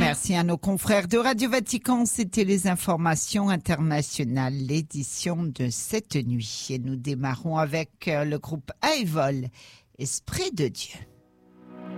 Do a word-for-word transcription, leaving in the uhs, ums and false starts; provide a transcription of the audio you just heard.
Merci à nos confrères de Radio Vatican. C'était les informations internationales, l'édition de cette nuit. Et nous démarrons avec le groupe Aevol, Esprit de Dieu.